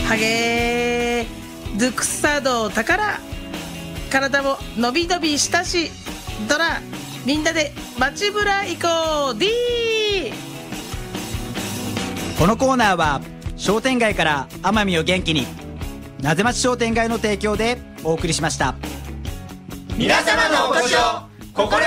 ハゲードゥクサド宝体も伸び伸びしたしドラみんなで街ブラ行こう D。 このコーナーは商店街から奄美を元気になぜ町商店街の提供でお送りしました。 皆様のお越しを心よ